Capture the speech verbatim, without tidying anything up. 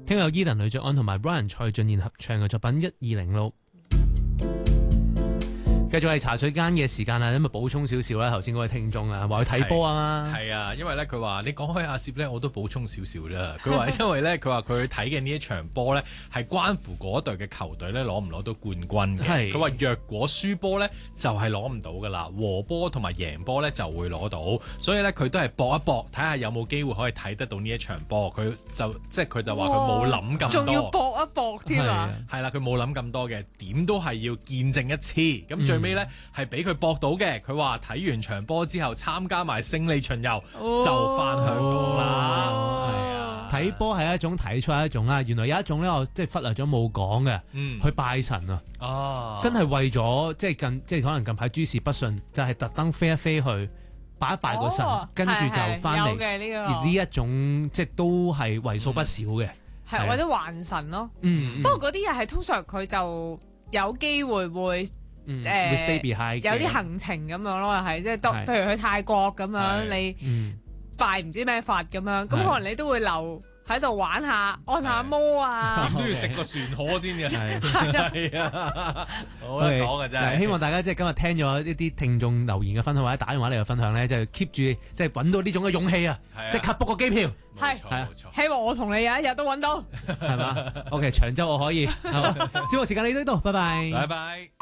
聽有 Eden 呂爵安同埋 Brian 蔡俊彥合唱嘅作品一二零六。繼續係茶水間嘅時間啦，咁啊補充少少啦。頭先嗰位聽眾啊，話去睇波啊嘛， 係啊，因為咧佢話你講開阿攝咧，我都補充少少啦。佢話因為咧，佢話佢睇嘅呢一場波咧，係關乎嗰隊嘅球隊咧攞唔攞到冠軍嘅。佢話若果輸波咧，就係攞唔到噶啦，和波同埋贏波咧就會攞到。所以咧佢都係搏一搏，睇下有冇機會可以睇得到呢一場波。佢就即係佢就話佢冇諗咁多， 仲要搏一搏添啊！ 係啦，佢冇諗咁多嘅，點都係要見證一次。咁最尾咧係俾佢搏到嘅。佢話睇完場波之後參加埋勝利巡遊、哦、就翻香港啦。係啊， 睇波係一種睇出一種啦。原來有一種咧，我即係忽略咗冇講嘅，嗯、去拜神啊！哦，真係為咗即係近即係可能近排諸事不順，就係特登飛一飛去拜一拜個神，哦、跟住就翻嚟。而呢一種即係都係為數不少嘅， 係、嗯、或者還神咯。嗯，不過嗰啲嘢係通常佢就有機會會。 嗯呃、 stay behind 有啲行程咁樣咯，係即係當譬如去泰國咁樣，你拜唔知咩法咁樣，咁可能你都會留喺度玩下，按下摩啊， 點都要食個船河先嘅，係啊，好難講嘅真係。 希望大家即係今日聽咗一啲聽眾留言嘅分享或者打電話嚟嘅分享咧，就 keep 住即係揾到呢種嘅勇氣啊，即刻 book 個機票， 係係希望我同你有一日都揾到， 係嘛？OK，長洲我可以，係嘛？節目時間你到呢度，拜拜， 拜拜。